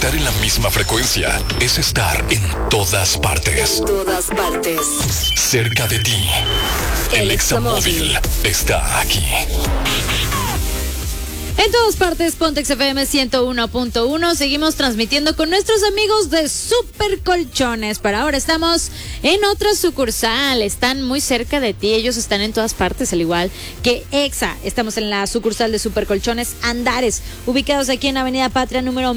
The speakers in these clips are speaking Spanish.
Estar en la misma frecuencia es estar en todas partes. En todas partes. Cerca de ti. El Examóvil está aquí. En todas partes, Pontex FM 101.1. Seguimos transmitiendo con nuestros amigos de Super Colchones. Pero ahora estamos en otra sucursal. Están muy cerca de ti. Ellos están en todas partes, al igual que EXA. Estamos en la sucursal de Super Colchones Andares, ubicados aquí en Avenida Patria número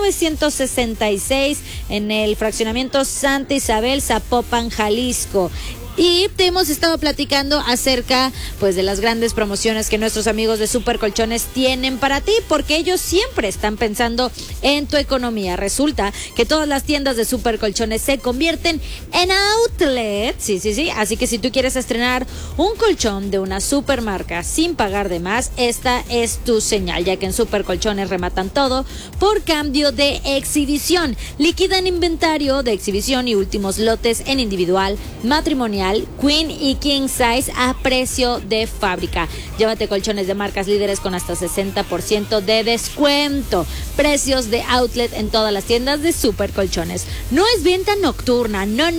1966, en el fraccionamiento Santa Isabel, Zapopan, Jalisco. Y te hemos estado platicando acerca, pues, de las grandes promociones que nuestros amigos de Super Colchones tienen para ti, porque ellos siempre están pensando en tu economía. Resulta que todas las tiendas de Super Colchones se convierten en outlet. Sí. Así que si tú quieres estrenar un colchón de una supermarca sin pagar de más, esta es tu señal, ya que en Super Colchones rematan todo por cambio de exhibición. Liquidan inventario de exhibición y últimos lotes en individual, matrimonial, Queen y King Size a precio de fábrica. Llévate colchones de marcas líderes con hasta 60% de descuento. Precios de outlet en todas las tiendas de Super Colchones. No es venta nocturna, no.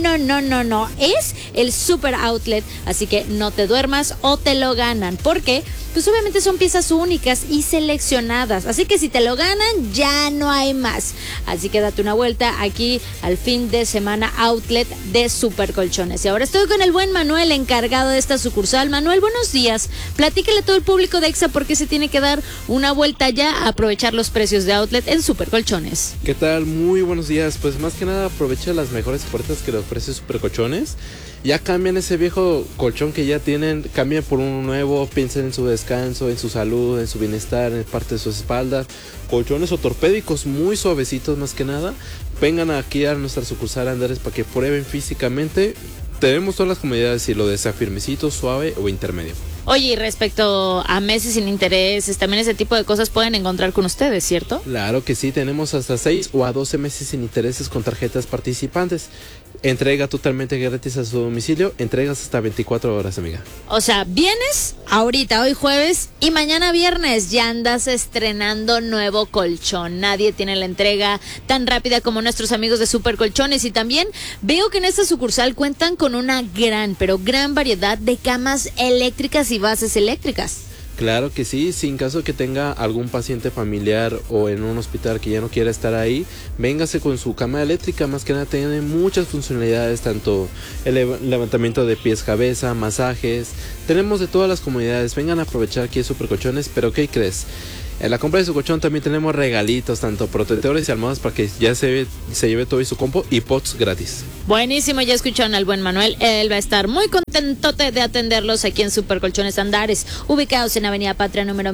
Es el Super Outlet, así que no te duermas o te lo ganan. Porque, pues obviamente son piezas únicas y seleccionadas. Así que si te lo ganan, ya no hay más. Así que date una vuelta aquí al fin de semana outlet de Super Colchones. Y ahora estoy con el buen Manuel, encargado de esta sucursal. Manuel, buenos días. Platícale a todo el público de EXA por qué se tiene que dar una vuelta ya a aprovechar los precios de outlet en Super Colchones. ¿Qué tal? Muy buenos días. Pues más que nada aprovecha las mejores ofertas que le ofrece Super Colchones. Ya cambian ese viejo colchón que ya tienen, cambian por uno nuevo, piensen en su descanso, en su salud, en su bienestar, en parte de sus espaldas. Colchones ortopédicos muy suavecitos más que nada. Vengan aquí a nuestra sucursal Andares para que prueben físicamente. Tenemos todas las comodidades, si lo desea firmecito, suave o intermedio. Oye, y respecto a meses sin intereses, también ese tipo de cosas pueden encontrar con ustedes, ¿cierto? Claro que sí, tenemos hasta 6 o a 12 meses sin intereses con tarjetas participantes. Entrega totalmente gratis a su domicilio, entregas hasta 24 horas, amiga. O sea, vienes ahorita, hoy jueves, y mañana viernes ya andas estrenando nuevo colchón. Nadie tiene la entrega tan rápida como nuestros amigos de Super Colchones. Y también veo que en esta sucursal cuentan con una gran variedad de camas eléctricas y bases eléctricas. Claro que sí, si en caso que tenga algún paciente familiar o en un hospital que ya no quiera estar ahí, véngase con su cama eléctrica. Más que nada tiene muchas funcionalidades, tanto el levantamiento de pies, cabeza, masajes. Tenemos de todas las comodidades, vengan a aprovechar aquí Super Colchones. Pero ¿qué crees? En la compra de su colchón también tenemos regalitos, tanto protectores y almohadas para que ya se lleve todo y su compo, y pots gratis. Buenísimo, ya escucharon al buen Manuel. Él va a estar muy contentote de atenderlos aquí en Super Colchones Andares, ubicados en Avenida Patria número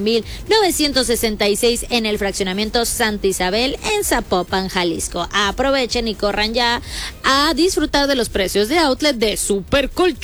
1966, en el fraccionamiento Santa Isabel, en Zapopan, Jalisco. Aprovechen y corran ya a disfrutar de los precios de outlet de Super Colchones.